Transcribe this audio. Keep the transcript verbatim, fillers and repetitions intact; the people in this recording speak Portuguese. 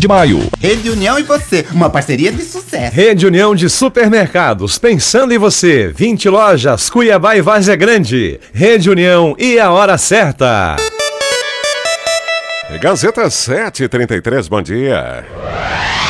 de maio. Rede União e você, uma parceria de sucesso. Rede União de Supermercados, pensando em você. vinte lojas, Cuiabá e Várzea Grande. Rede União e a hora certa. Gazeta sete e trinta e três, bom dia.